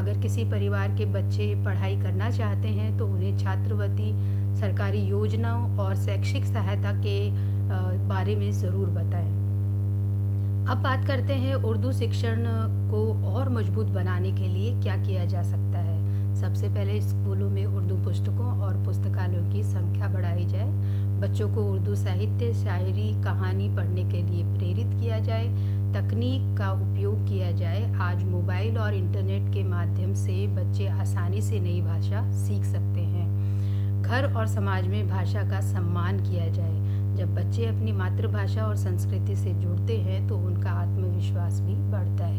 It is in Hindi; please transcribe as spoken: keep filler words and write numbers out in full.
अगर किसी परिवार के बच्चे पढ़ाई करना चाहते हैं तो उन्हें छात्रवृत्ति, सरकारी योजनाओं और शैक्षिक सहायता के अ, बारे में ज़रूर बताएं। अब बात करते हैं उर्दू शिक्षण को और मजबूत बनाने के लिए क्या किया जा सकता है। सबसे पहले स्कूलों में उर्दू पुस्तकों और पुस्तकालयों की संख्या बढ़ाई जाए। बच्चों को उर्दू साहित्य, शायरी, कहानी पढ़ने के लिए प्रेरित किया जाए। तकनीक का उपयोग किया जाए। आज मोबाइल और इंटरनेट के माध्यम से बच्चे आसानी से नई भाषा सीख सकते हैं। घर और समाज में भाषा का सम्मान किया जाए। जब बच्चे अपनी मातृभाषा और संस्कृति से जुड़ते हैं तो उनका आत्मविश्वास भी बढ़ता है।